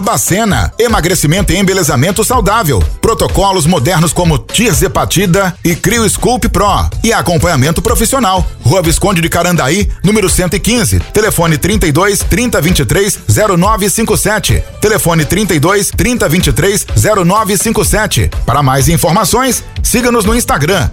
Bacena, emagrecimento e embelezamento saudável, protocolos modernos como Tirzepatida e CrioSculpt Pro e acompanhamento profissional. Rua Visconde de Carandaí, número 115, telefone 32 30 23 0957, telefone 32 30 23 0957. Para mais informações, siga-nos no Instagram,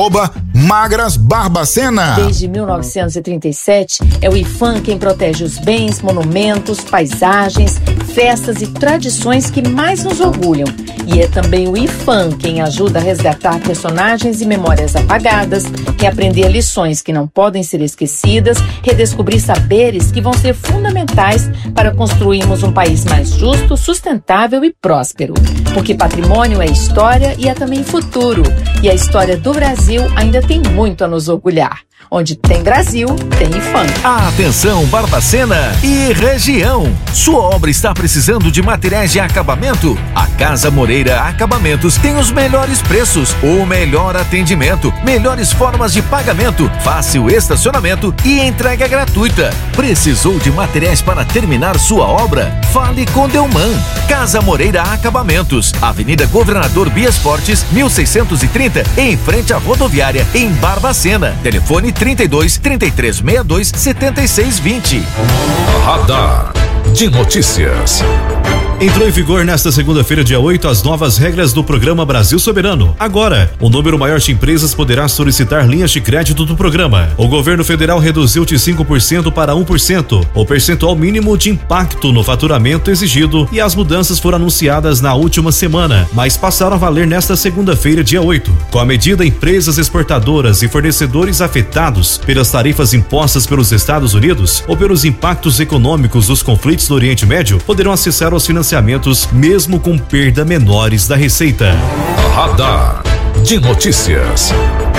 @magrasbarbacena. Desde 1937, é o IFAM quem protege os bens, monumentos, paisagens, festas e tradições que mais nos orgulham. E é também o IFAM quem ajuda a resgatar personagens e memórias apagadas, reaprender lições que não podem ser esquecidas, redescobrir saberes que vão ser fundamentais para construirmos um país mais justo, sustentável e próspero. Porque patrimônio é história e é também futuro. E a história do Brasil ainda tem muito a nos orgulhar. Onde tem Brasil, tem IFAM. Atenção, Barbacena e região. Sua obra está precisando de materiais de acabamento? A Casa Moreira Acabamentos tem os melhores preços, o melhor atendimento, melhores formas de pagamento, fácil estacionamento e entrega gratuita. Precisou de materiais para terminar sua obra? Fale com Delman. Casa Moreira Acabamentos, Avenida Governador Bias Fortes, 1630, em frente à rodoviária, em Barbacena. Telefone 32 33 62 76 20. Radar de Notícias. Entrou em vigor nesta segunda-feira, dia 8, as novas regras do programa Brasil Soberano. Agora, um número maior de empresas poderá solicitar linhas de crédito do programa. O governo federal reduziu de 5% para 1% o percentual mínimo de impacto no faturamento exigido, e as mudanças foram anunciadas na última semana, mas passaram a valer nesta segunda-feira, dia 8. Com a medida, empresas exportadoras e fornecedores afetados pelas tarifas impostas pelos Estados Unidos ou pelos impactos econômicos dos conflitos do Oriente Médio poderão acessar os financiamentos mesmo com perda menores da receita. Radar de Notícias.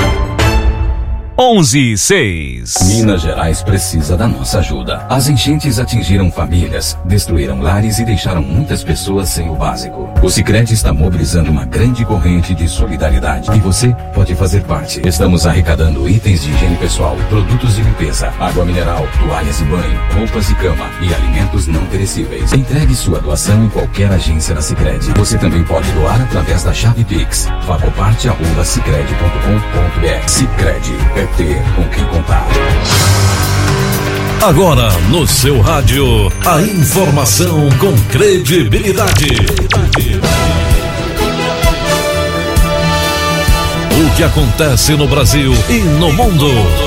11:06. Minas Gerais precisa da nossa ajuda. As enchentes atingiram famílias, destruíram lares e deixaram muitas pessoas sem o básico. O Sicredi está mobilizando uma grande corrente de solidariedade e você pode fazer parte. Estamos arrecadando itens de higiene pessoal, produtos de limpeza, água mineral, toalhas de banho, roupas de cama e alimentos não perecíveis. Entregue sua doação em qualquer agência da Sicredi. Você também pode doar através da chave Pix, facoparte@sicredi.com.br. Sicredi é ter com quem contar. Agora no seu rádio, a informação com credibilidade. O que acontece no Brasil e no mundo.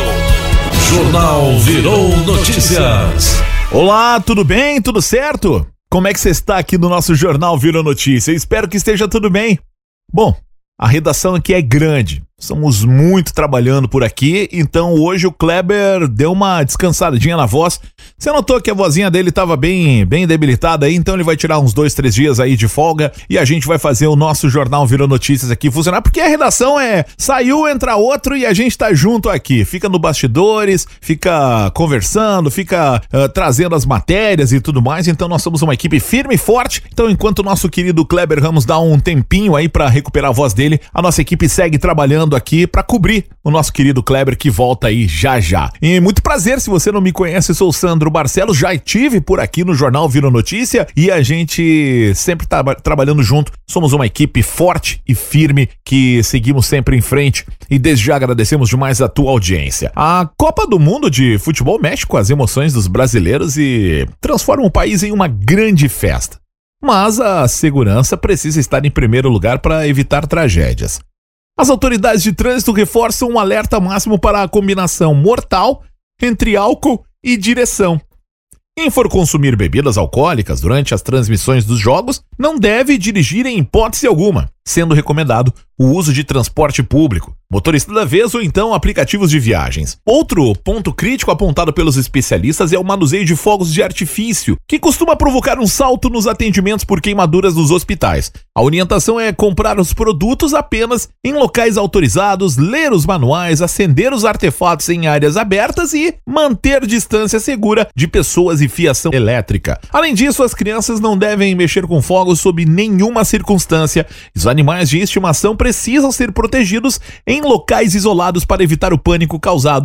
Jornal Virou Notícias. Olá, tudo bem? Tudo certo? Como é que você está aqui no nosso Jornal Virou Notícias? Espero que esteja tudo bem. Bom, a redação aqui é grande. Estamos muito trabalhando por aqui, então hoje o Kleber deu uma descansadinha na voz. Você notou que a vozinha dele estava bem debilitada aí, então ele vai tirar uns 2-3 dias aí de folga e a gente vai fazer o nosso Jornal Virou Notícias aqui funcionar, porque a redação saiu, entra outro e a gente tá junto aqui, fica no bastidores, fica conversando, fica trazendo as matérias e tudo mais, então nós somos uma equipe firme e forte. Então enquanto o nosso querido Kleber Ramos dá um tempinho aí para recuperar a voz dele, a nossa equipe segue trabalhando aqui para cobrir o nosso querido Kleber, que volta aí já já. E muito prazer, se você não me conhece, sou o Sandro Barcelos, já estive por aqui no Jornal Virou Notícia e a gente sempre tá trabalhando junto. Somos uma equipe forte e firme que seguimos sempre em frente e desde já agradecemos demais a tua audiência. A Copa do Mundo de Futebol mexe com as emoções dos brasileiros e transforma o país em uma grande festa. Mas a segurança precisa estar em primeiro lugar para evitar tragédias. As autoridades de trânsito reforçam um alerta máximo para a combinação mortal entre álcool e direção. Quem for consumir bebidas alcoólicas durante as transmissões dos jogos não deve dirigir em hipótese alguma, sendo recomendado o uso de transporte público, motorista da vez ou então aplicativos de viagens. Outro ponto crítico apontado pelos especialistas é o manuseio de fogos de artifício, que costuma provocar um salto nos atendimentos por queimaduras nos hospitais. A orientação é comprar os produtos apenas em locais autorizados, ler os manuais, acender os artefatos em áreas abertas e manter distância segura de pessoas e fiação elétrica. Além disso, as crianças não devem mexer com fogos sob nenhuma circunstância. Os animais de estimação precisam ser protegidos em locais isolados para evitar o pânico causado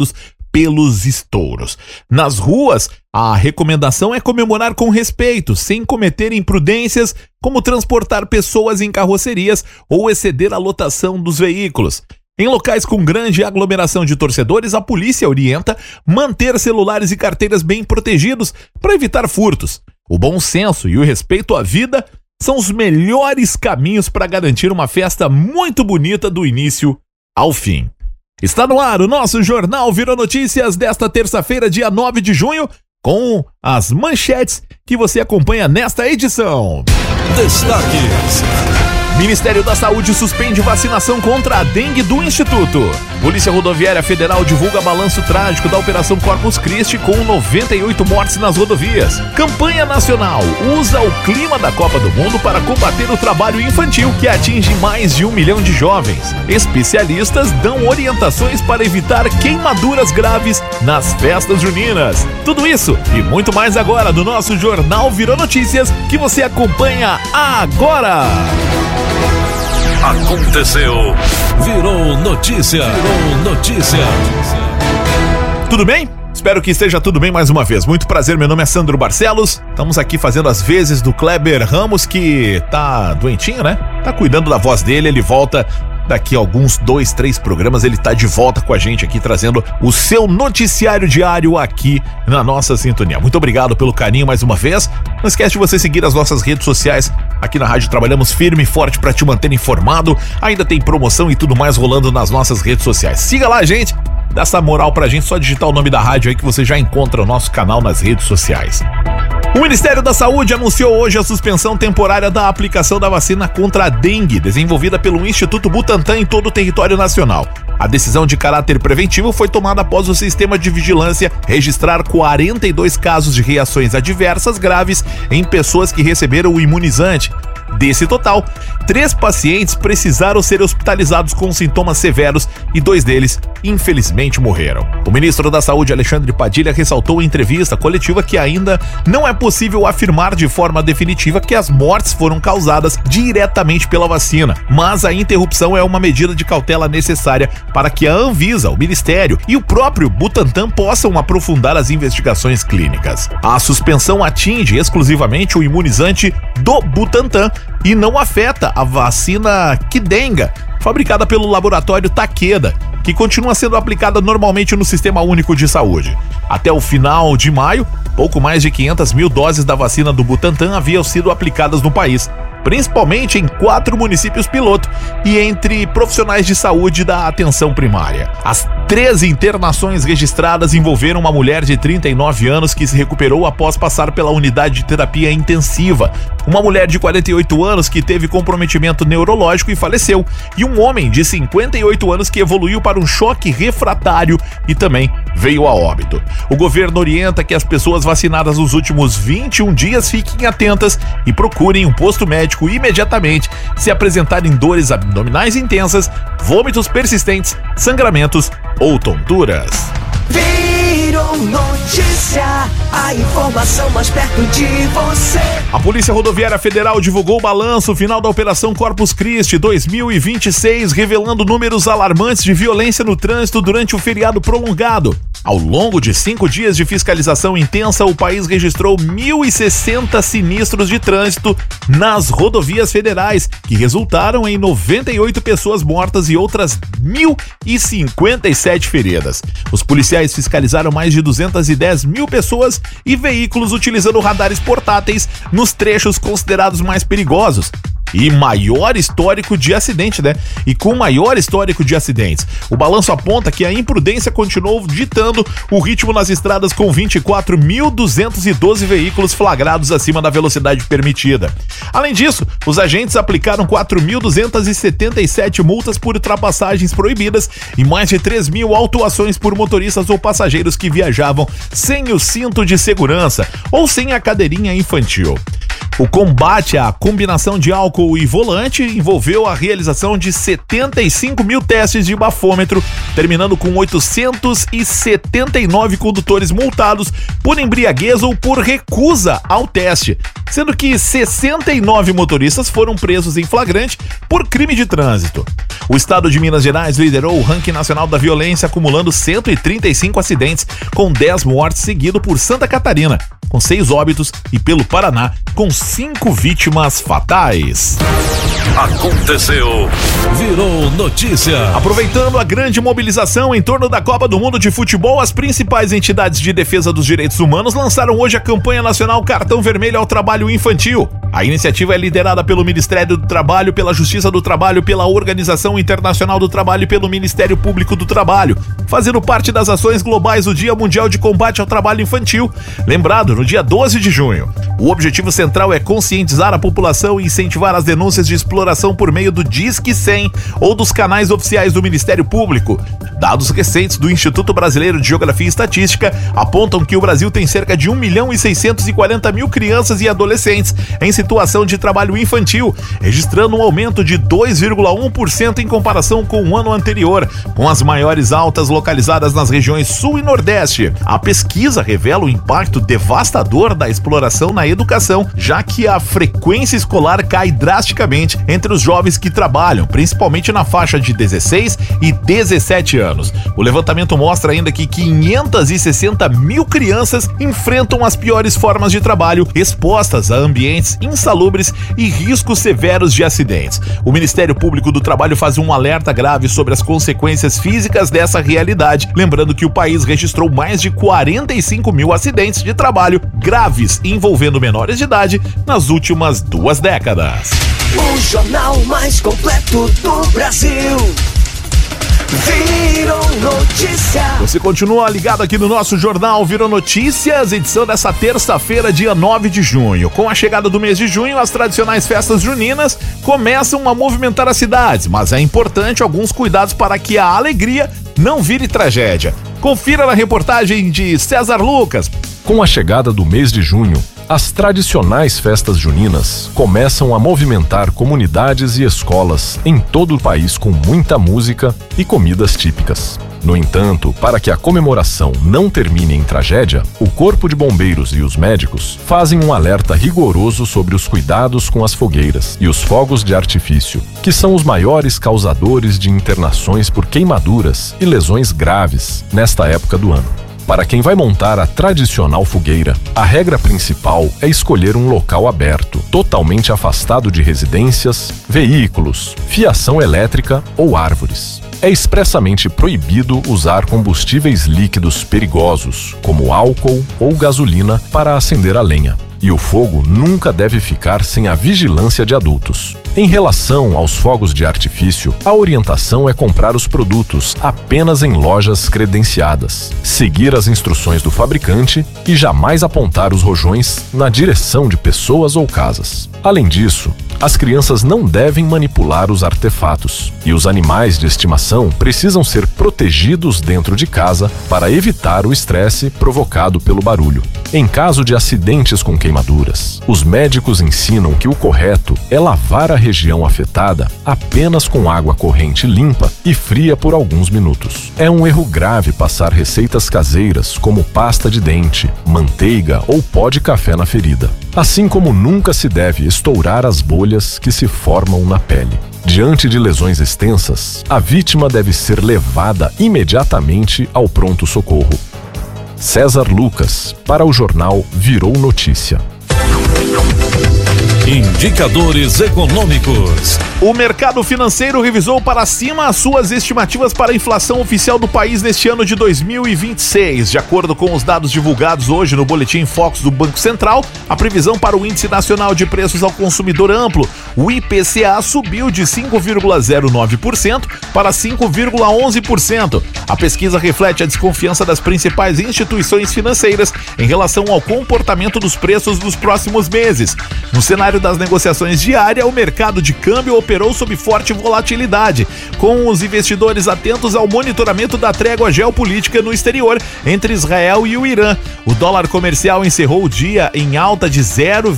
pelos estouros. Nas ruas, a recomendação é comemorar com respeito, sem cometer imprudências, como transportar pessoas em carrocerias ou exceder a lotação dos veículos. Em locais com grande aglomeração de torcedores, a polícia orienta manter celulares e carteiras bem protegidos para evitar furtos. O bom senso e o respeito à vida são os melhores caminhos para garantir uma festa muito bonita do início ao fim. Está no ar o nosso Jornal Virou Notícias desta terça-feira, dia 9 de junho, com as manchetes que você acompanha nesta edição. Destaques. Ministério da Saúde suspende vacinação contra a dengue do Instituto. Polícia Rodoviária Federal divulga balanço trágico da Operação Corpus Christi com 98 mortes nas rodovias. Campanha nacional usa o clima da Copa do Mundo para combater o trabalho infantil, que atinge mais de 1 milhão de jovens. Especialistas dão orientações para evitar queimaduras graves nas festas juninas. Tudo isso e muito mais agora no nosso Jornal Virou Notícias, que você acompanha agora. Aconteceu. Virou notícia. Virou notícia. Tudo bem? Espero que esteja tudo bem mais uma vez. Muito prazer, meu nome é Sandro Barcelos. Estamos aqui fazendo as vezes do Kleber Ramos, que tá doentinho, né? Tá cuidando da voz dele, ele volta daqui a alguns 2, 3 programas, ele tá de volta com a gente aqui, trazendo o seu noticiário diário aqui na nossa sintonia. Muito obrigado pelo carinho mais uma vez. Não esquece de você seguir as nossas redes sociais. Aqui na rádio trabalhamos firme e forte para te manter informado. Ainda tem promoção e tudo mais rolando nas nossas redes sociais. Siga lá, gente. Dá essa moral pra gente, só digitar o nome da rádio aí que você já encontra o nosso canal nas redes sociais. O Ministério da Saúde anunciou hoje a suspensão temporária da aplicação da vacina contra a dengue, desenvolvida pelo Instituto Butantan em todo o território nacional. A decisão de caráter preventivo foi tomada após o sistema de vigilância registrar 42 casos de reações adversas graves em pessoas que receberam o imunizante. Desse total, 3 pacientes precisaram ser hospitalizados com sintomas severos e 2 deles, infelizmente, morreram. O ministro da Saúde, Alexandre Padilha, ressaltou em entrevista coletiva que ainda não é possível afirmar de forma definitiva que as mortes foram causadas diretamente pela vacina, mas a interrupção é uma medida de cautela necessária para que a Anvisa, o Ministério e o próprio Butantan possam aprofundar as investigações clínicas. A suspensão atinge exclusivamente o imunizante do Butantan e não afeta a vacina Qdenga, fabricada pelo laboratório Takeda, que continua sendo aplicada normalmente no Sistema Único de Saúde. Até o final de maio, pouco mais de 500 mil doses da vacina do Butantan haviam sido aplicadas no país, principalmente em 4 municípios piloto e entre profissionais de saúde da atenção primária. As 13 internações registradas envolveram uma mulher de 39 anos que se recuperou após passar pela unidade de terapia intensiva, uma mulher de 48 anos que teve comprometimento neurológico e faleceu, e um homem de 58 anos que evoluiu para um choque refratário e também veio a óbito. O governo orienta que as pessoas vacinadas nos últimos 21 dias fiquem atentas e procurem um posto médico imediatamente se apresentarem dores abdominais intensas, vômitos persistentes, sangramentos ou tonturas. Virou notícia, a informação mais perto de você. A Polícia Rodoviária Federal divulgou o balanço final da Operação Corpus Christi 2026, revelando números alarmantes de violência no trânsito durante o feriado prolongado. Ao longo de 5 dias de fiscalização intensa, o país registrou 1.060 sinistros de trânsito nas rodovias federais, que resultaram em 98 pessoas mortas e outras 1.057 feridas. Os policiais fiscalizaram mais de 210 mil pessoas e veículos utilizando radares portáteis nos trechos considerados mais perigosos. E maior histórico de acidente, né? E com maior histórico de acidentes. O balanço aponta que a imprudência continuou ditando o ritmo nas estradas, com 24.212 veículos flagrados acima da velocidade permitida. Além disso, os agentes aplicaram 4.277 multas por ultrapassagens proibidas e mais de 3.000 autuações por motoristas ou passageiros que viajavam sem o cinto de segurança ou sem a cadeirinha infantil. O combate à combinação de álcool e volante envolveu a realização de 75 mil testes de bafômetro, terminando com 879 condutores multados por embriaguez ou por recusa ao teste, sendo que 69 motoristas foram presos em flagrante por crime de trânsito. O estado de Minas Gerais liderou o ranking nacional da violência, acumulando 135 acidentes, com 10 mortes, seguido por Santa Catarina, com 6 óbitos, e pelo Paraná, com 5 vítimas fatais. Aconteceu, virou notícia. Aproveitando a grande mobilização em torno da Copa do Mundo de Futebol, as principais entidades de defesa dos direitos humanos lançaram hoje a campanha nacional Cartão Vermelho ao Trabalho Infantil. A iniciativa é liderada pelo Ministério do Trabalho, pela Justiça do Trabalho, pela Organização Internacional do Trabalho e pelo Ministério Público do Trabalho, fazendo parte das ações globais do Dia Mundial de Combate ao Trabalho Infantil, lembrado no dia 12 de junho. O objetivo central é conscientizar a população e incentivar as denúncias de exploração por meio do Disque 100 ou dos canais oficiais do Ministério Público. Dados recentes do Instituto Brasileiro de Geografia e Estatística apontam que o Brasil tem cerca de 1.640.000 crianças e adolescentes em situação de trabalho infantil, registrando um aumento de 2,1% em comparação com o ano anterior, com as maiores altas localizadas nas regiões Sul e Nordeste. A pesquisa revela o impacto devastador da exploração na educação, já que a frequência escolar cai drasticamente entre os jovens que trabalham, principalmente na faixa de 16 e 17 anos. O levantamento mostra ainda que 560 mil crianças enfrentam as piores formas de trabalho, expostas a ambientes insalubres e riscos severos de acidentes. O Ministério Público do Trabalho faz um alerta grave sobre as consequências físicas dessa realidade, lembrando que o país registrou mais de 45 mil acidentes de trabalho graves envolvendo menores de idade nas últimas 2 décadas. O jornal mais completo do Brasil. Virou notícia. Você continua ligado aqui no nosso Jornal Virou Notícias, edição dessa terça-feira, dia 9 de junho. Com a chegada do mês de junho, as tradicionais festas juninas começam a movimentar as cidades, mas é importante alguns cuidados para que a alegria não vire tragédia. Confira na reportagem de César Lucas. Com a chegada do mês de junho, as tradicionais festas juninas começam a movimentar comunidades e escolas em todo o país com muita música e comidas típicas. No entanto, para que a comemoração não termine em tragédia, o Corpo de Bombeiros e os médicos fazem um alerta rigoroso sobre os cuidados com as fogueiras e os fogos de artifício, que são os maiores causadores de internações por queimaduras e lesões graves nesta época do ano. Para quem vai montar a tradicional fogueira, a regra principal é escolher um local aberto, totalmente afastado de residências, veículos, fiação elétrica ou árvores. É expressamente proibido usar combustíveis líquidos perigosos, como álcool ou gasolina, para acender a lenha. E o fogo nunca deve ficar sem a vigilância de adultos. Em relação aos fogos de artifício, a orientação é comprar os produtos apenas em lojas credenciadas, seguir as instruções do fabricante e jamais apontar os rojões na direção de pessoas ou casas. Além disso, as crianças não devem manipular os artefatos e os animais de estimação precisam ser protegidos dentro de casa para evitar o estresse provocado pelo barulho. Em caso de acidentes com queimaduras, os médicos ensinam que o correto é lavar a região afetada apenas com água corrente limpa e fria por alguns minutos. É um erro grave passar receitas caseiras como pasta de dente, manteiga ou pó de café na ferida. Assim como nunca se deve estourar as bolhas que se formam na pele. Diante de lesões extensas, a vítima deve ser levada imediatamente ao pronto-socorro. César Lucas, para o jornal Virou Notícia. Indicadores econômicos. O mercado financeiro revisou para cima as suas estimativas para a inflação oficial do país neste ano de 2026. De acordo com os dados divulgados hoje no Boletim Focus do Banco Central, a previsão para o Índice Nacional de Preços ao Consumidor Amplo, o IPCA, subiu de 5,09% para 5,11%. A pesquisa reflete a desconfiança das principais instituições financeiras em relação ao comportamento dos preços nos próximos meses. No cenário início das negociações diárias, o mercado de câmbio operou sob forte volatilidade, com os investidores atentos ao monitoramento da trégua geopolítica no exterior entre Israel e o Irã. O dólar comercial encerrou o dia em alta de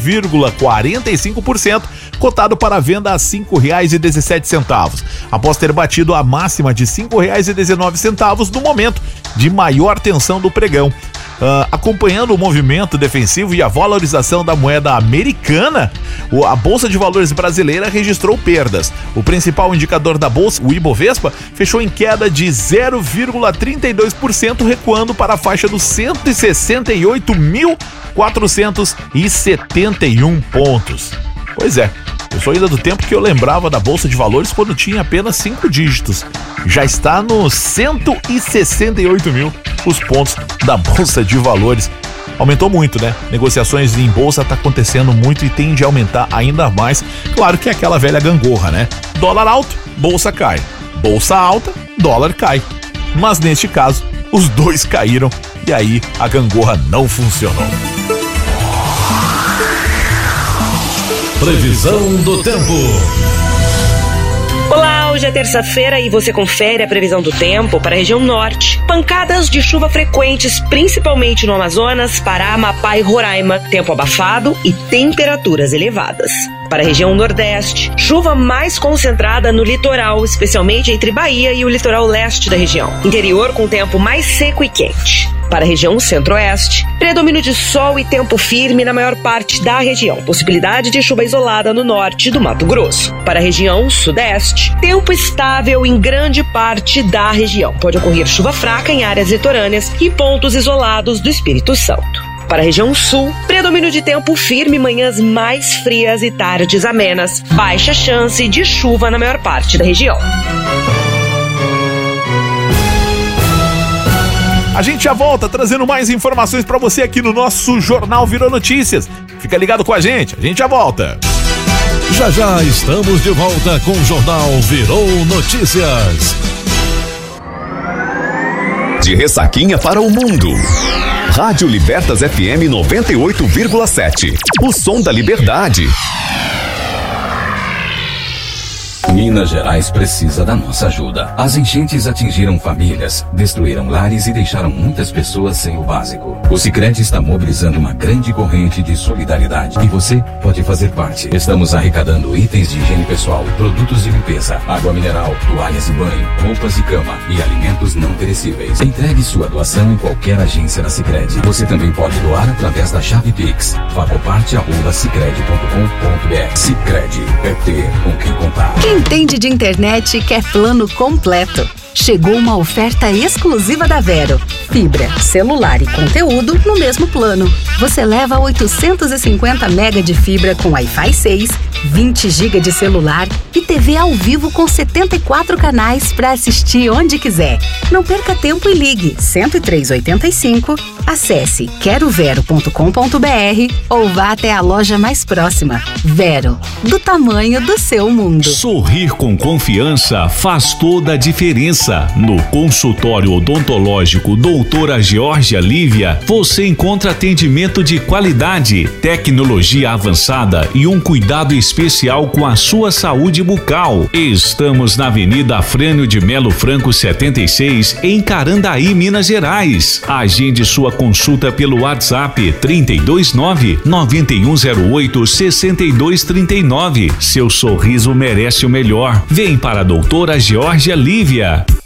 0,45%, cotado para venda a R$ 5,17, após ter batido a máxima de R$ 5,19 no momento de maior tensão do pregão. Acompanhando o movimento defensivo e a valorização da moeda americana, a Bolsa de Valores brasileira registrou perdas. O principal indicador da Bolsa, o Ibovespa, fechou em queda de 0,32%, recuando para a faixa dos 168.471 pontos. Pois é, eu sou ainda do tempo que eu lembrava da Bolsa de Valores quando tinha apenas 5 dígitos. Já está nos 168 mil os pontos da Bolsa de Valores. Aumentou muito, né? Negociações em bolsa tá acontecendo muito e tende a aumentar ainda mais. Claro que é aquela velha gangorra, né? Dólar alto, bolsa cai. Bolsa alta, dólar cai. Mas neste caso, os dois caíram e aí a gangorra não funcionou. Previsão do tempo. Olá, hoje é terça-feira e você confere a previsão do tempo para a região norte. Pancadas de chuva frequentes, principalmente no Amazonas, Pará, Amapá e Roraima. Tempo abafado e temperaturas elevadas. Para a região nordeste, chuva mais concentrada no litoral, especialmente entre Bahia e o litoral leste da região. Interior com tempo mais seco e quente. Para a região centro-oeste, predomínio de sol e tempo firme na maior parte da região. Possibilidade de chuva isolada no norte do Mato Grosso. Para a região sudeste, tempo estável em grande parte da região. Pode ocorrer chuva fraca em áreas litorâneas e pontos isolados do Espírito Santo. Para a região sul, predomínio de tempo firme, manhãs mais frias e tardes amenas. Baixa chance de chuva na maior parte da região. A gente já volta trazendo mais informações para você aqui no nosso Jornal Virou Notícias. Fica ligado com a gente já volta. Já já estamos de volta com o Jornal Virou Notícias. De Ressaquinha para o mundo. Rádio Libertas FM 98,7. O som da liberdade. Minas Gerais precisa da nossa ajuda. As enchentes atingiram famílias, destruíram lares e deixaram muitas pessoas sem o básico. O Sicredi está mobilizando uma grande corrente de solidariedade e você pode fazer parte. Estamos arrecadando itens de higiene pessoal, produtos de limpeza, água mineral, toalhas de banho, roupas de cama e alimentos não perecíveis. Entregue sua doação em qualquer agência da Sicredi. Você também pode doar através da chave Pix. facoparte@sicredi.com.br. Sicredi é ter com quem contar. Quem entende de internet quer plano completo. Chegou uma oferta exclusiva da Vero. Fibra, celular e conteúdo no mesmo plano. Você leva 850 MB de fibra com Wi-Fi 6, 20 GB de celular e TV ao vivo com 74 canais para assistir onde quiser. Não perca tempo e ligue 10385, acesse querovero.com.br ou vá até a loja mais próxima. Vero, do tamanho do seu mundo. Sorrir com confiança faz toda a diferença. No consultório odontológico Doutora Geórgia Lívia, você encontra atendimento de qualidade, tecnologia avançada e um cuidado especial com a sua saúde bucal. Estamos na Avenida Afrânio de Melo Franco 76, em Carandaí, Minas Gerais. Agende sua consulta pelo WhatsApp 329-9108-6239. Seu sorriso merece o melhor. Vem para a Doutora Geórgia Lívia.